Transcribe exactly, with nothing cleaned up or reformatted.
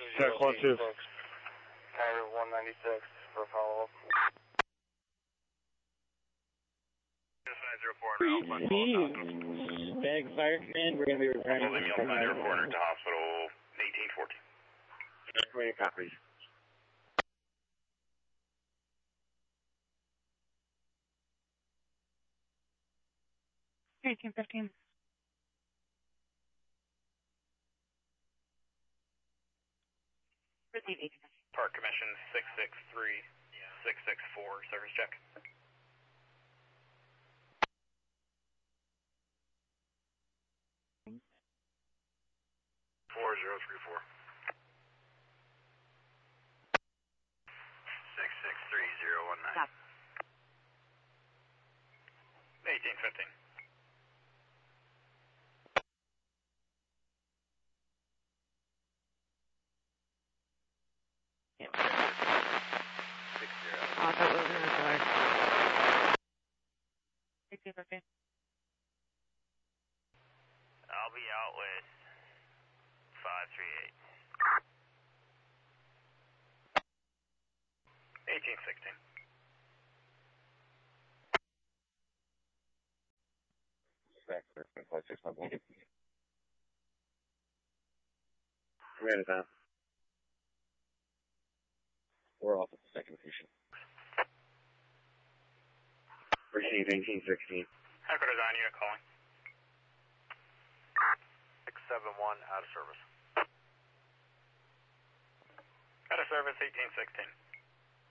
Check one, two. Tower one ninety-six for follow-up. Bag fireman, we're going to be returning. Holding Yelp nine reporter to hospital eighteen fourteen. Estimated copies. eighteen fifteen. Park Commission six six three, six six four, service check. four zero three four. six six three zero one nine. eighteen fifteen. six zero. Oh, that was in the door. eighteen fifteen. I'll be out with five three eight. eighteen sixteen. five six five one. Command is on. We're off at the second station. Received eighteen sixteen. Echo Design unit calling. six seven one, out of service. Out of service eighteen sixteen.